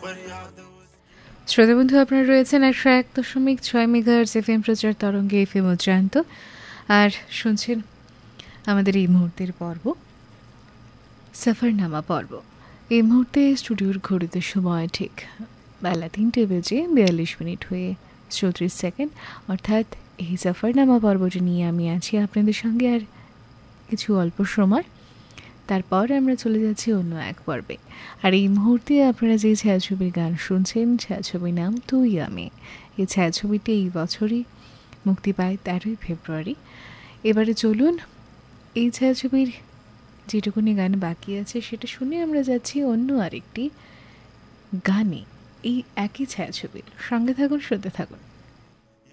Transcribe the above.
শ্রোতা বন্ধু, আপনারা রয়েছেন 101.6 মেগাহার্টজ এফএম প্রচার তরঙ্গে এফএম উচ্চান্ত, আর শুনছেন আমাদের এই মুহূর্তের পর্ব সফরনামা পর্ব। এই মুহূর্তে স্টুডিওর ঘড়িতে সময় ঠিক বেলা 3:42 হয়ে 34 সেকেন্ড, অর্থাৎ এই সফরনামা পর্বটি নিয়ে আমি আছি আপনাদের সঙ্গে আর কিছু অল্প সময়, তারপর আমরা চলে যাচ্ছি অন্য এক পর্বে। আর এই মুহূর্তে আপনারা যে ছায়াছবির গান শুনছেন, ছায়াছবির নাম তুই আমি। এই ছায়াছবিটি এই বছরই মুক্তি পায় 13 ফেব্রুয়ারি। এবারে চলুন এই ছায়াছবির যেটুকুনি গান বাকি আছে সেটা শুনে আমরা যাচ্ছি অন্য আরেকটি গানে এই একই ছায়াছবির। সঙ্গে থাকুন, শুনতে থাকুন।